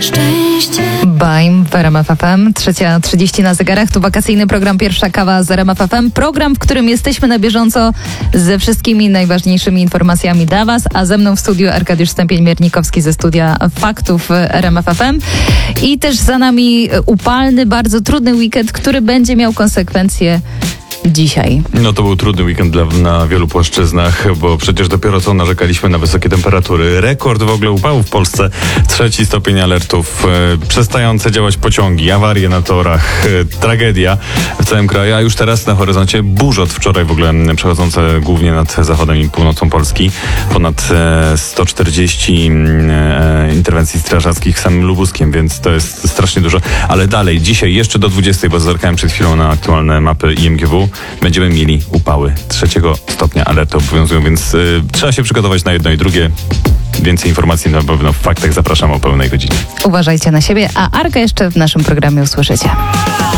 Baim w RMF FM, 3:30 na zegarach. Tu wakacyjny program Pierwsza Kawa z RMF FM. Program, w którym jesteśmy na bieżąco ze wszystkimi najważniejszymi informacjami dla Was, a ze mną w studiu Arkadiusz Stępień-Miernikowski ze studia Faktów RMF FM. I też za nami upalny, bardzo trudny weekend, który będzie miał konsekwencje dzisiaj. No to był trudny weekend na wielu płaszczyznach, bo przecież dopiero co narzekaliśmy na wysokie temperatury. Rekord w ogóle upału w Polsce, 3 stopień alertów, przestające działać pociągi, awarie na torach, tragedia w całym kraju, a już teraz na horyzoncie burz od wczoraj w ogóle przechodzące głównie nad zachodem i północą Polski. Ponad 140 interwencji strażackich w samym Lubuskiem, więc to jest strasznie dużo. Ale dalej, dzisiaj jeszcze do 20, bo zerkałem przed chwilą na aktualne mapy IMGW, będziemy mieli upały 3 stopnia alertu obowiązują, więc trzeba się przygotować na jedno i drugie. Więcej informacji na pewno w Faktach zapraszam o pełnej godzinie. Uważajcie na siebie, a Arka jeszcze w naszym programie usłyszycie.